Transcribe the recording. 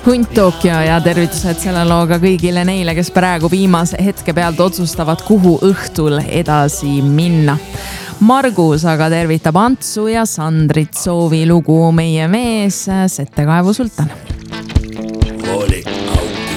Hunt Tokyo ja tervitused selle looga kõigile neile, kes praegu viimase hetke pealt otsustavad, kuhu õhtul edasi minna. Margus aga tervitab Antsu ja Sandrit, soovi lugu Meie mees, Settekaevu sultan.